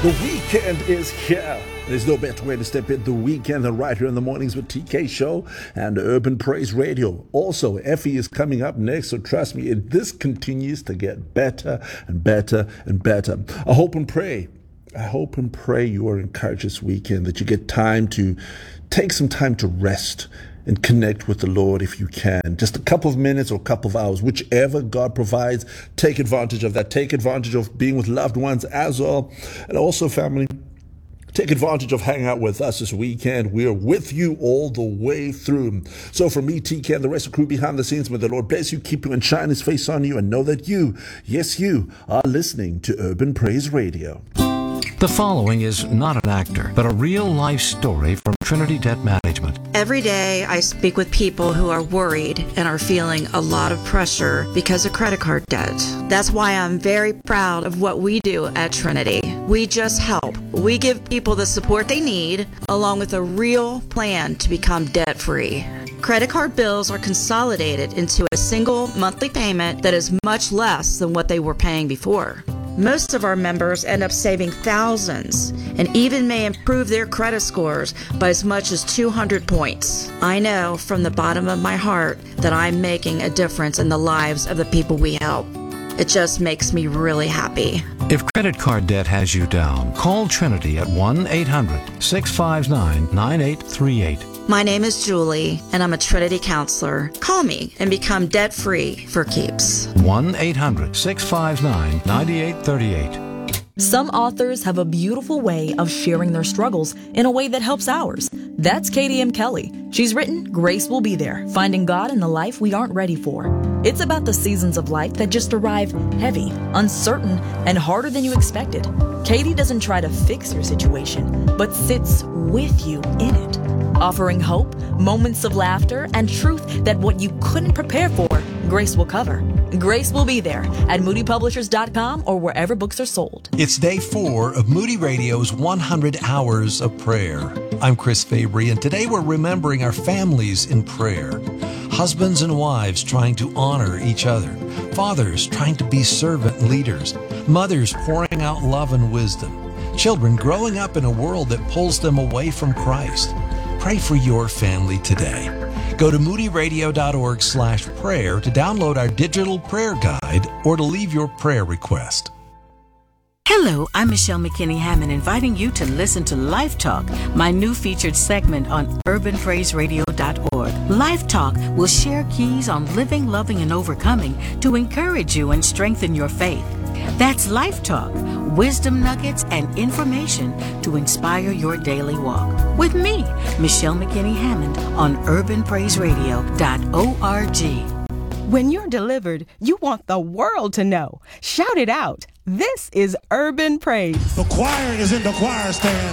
The weekend is here. There's no better way to step in the weekend than right here in the mornings with TK Show and Urban Praise Radio. Also, Effie is coming up next, so trust me, this continues to get better and better and better. I hope and pray you are encouraged this weekend, that you get time to take some time to rest and connect with the Lord if you can. Just a couple of minutes or a couple of hours, whichever God provides. Take advantage of that. Take advantage of being with loved ones as well. And also, family, take advantage of hanging out with us this weekend. We are with you all the way through. So for me, TK, and the rest of the crew behind the scenes, may the Lord bless you, keep you, and shine His face on you, and know that you, yes, you, are listening to Urban Praise Radio. The following is not an actor, but a real-life story from Trinity Debt Management. Every day I speak with people who are worried and are feeling a lot of pressure because of credit card debt. That's why I'm very proud of what we do at Trinity. We just help. We give people the support they need, along with a real plan to become debt-free. Credit card bills are consolidated into a single monthly payment that is much less than what they were paying before. Most of our members end up saving thousands and even may improve their credit scores by as much as 200 points. I know from the bottom of my heart that I'm making a difference in the lives of the people we help. It just makes me really happy. If credit card debt has you down, call Trinity at 1-800-659-9838. My name is Julie, and I'm a Trinity counselor. Call me and become debt-free for keeps. 1-800-659-9838. Some authors have a beautiful way of sharing their struggles in a way that helps ours. That's Katie M. Kelly. She's written Grace Will Be There, Finding God in the Life We Aren't Ready For. It's about the seasons of life that just arrive heavy, uncertain, and harder than you expected. Katie doesn't try to fix your situation, but sits with you in it, offering hope, moments of laughter, and truth that what you couldn't prepare for, Grace will cover. Grace Will Be There at moodypublishers.com or wherever books are sold. It's day 4 of Moody Radio's 100 Hours of Prayer. I'm Chris Fabry, and today we're remembering our families in prayer. Husbands and wives trying to honor each other. Fathers trying to be servant leaders. Mothers pouring out love and wisdom. Children growing up in a world that pulls them away from Christ. Pray for your family today. Go to moodyradio.org/prayer to download our digital prayer guide or to leave your prayer request. Hello, I'm Michelle McKinney Hammond, inviting you to listen to Life Talk, my new featured segment on urbanpraiseradio.org. Life Talk will share keys on living, loving, and overcoming to encourage you and strengthen your faith. That's Life Talk, wisdom nuggets and information to inspire your daily walk. With me, Michelle McKinney Hammond, on urbanpraiseradio.org. When you're delivered, you want the world to know. Shout it out. This is Urban Praise. The choir is in the choir stand.